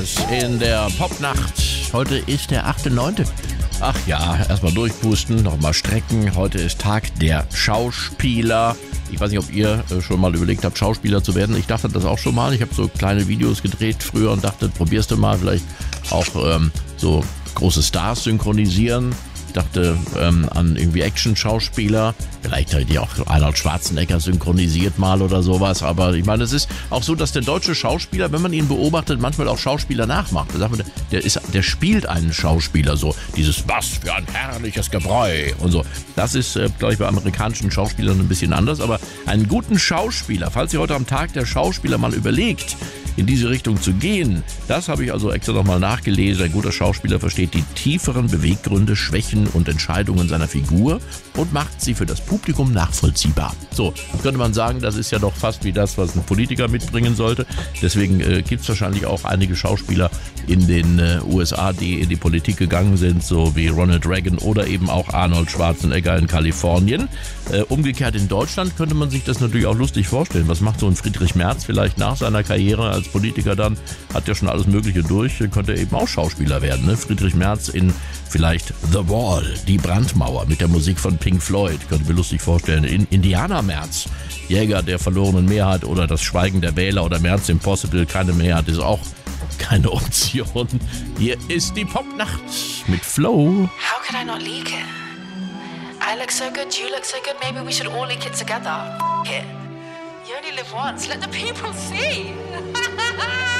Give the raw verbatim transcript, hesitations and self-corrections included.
Stars in der Popnacht. Heute ist der achte neunte Ach ja, erstmal durchpusten, nochmal strecken. Heute ist Tag der Schauspieler. Ich weiß nicht, ob ihr schon mal überlegt habt, Schauspieler zu werden. Ich dachte das auch schon mal. Ich habe so kleine Videos gedreht früher und dachte, probierst du mal vielleicht auch ähm, so große Stars synchronisieren. Ich dachte ähm, an irgendwie Action-Schauspieler. Vielleicht hätte ich auch Arnold Schwarzenegger synchronisiert mal oder sowas. Aber ich meine, es ist auch so, dass der deutsche Schauspieler, wenn man ihn beobachtet, manchmal auch Schauspieler nachmacht. Da sagt man, der, ist, der spielt einen Schauspieler so. Dieses, was für ein herrliches Gebräu und so. Das ist, äh, glaube ich, bei amerikanischen Schauspielern ein bisschen anders. Aber einen guten Schauspieler, falls ihr heute am Tag der Schauspieler mal überlegt, in diese Richtung zu gehen, das habe ich also extra nochmal nachgelesen. Ein guter Schauspieler versteht die tieferen Beweggründe, Schwächen und Entscheidungen seiner Figur und macht sie für das Publikum nachvollziehbar. So, könnte man sagen, das ist ja doch fast wie das, was ein Politiker mitbringen sollte. Deswegen äh, gibt es wahrscheinlich auch einige Schauspieler in den äh, U S A, die in die Politik gegangen sind, so wie Ronald Reagan oder eben auch Arnold Schwarzenegger in Kalifornien. Äh, umgekehrt in Deutschland könnte man sich das natürlich auch lustig vorstellen. Was macht so ein Friedrich Merz vielleicht nach seiner Karriere als Politiker dann? Hat ja schon alles Mögliche durch, könnte eben auch Schauspieler werden. Ne? Friedrich Merz in vielleicht The Wall, die Brandmauer mit der Musik von Pink Floyd, könnte mir lustig vorstellen. In Indianer Merz, Jäger der verlorenen Mehrheit oder das Schweigen der Wähler oder Merz Impossible, keine Mehrheit, ist auch keine Option. Hier ist die Popnacht mit Flow. How could I not leak it? I look so good, you look so good, maybe we should all leak it together. F it. You only live once, let the people see.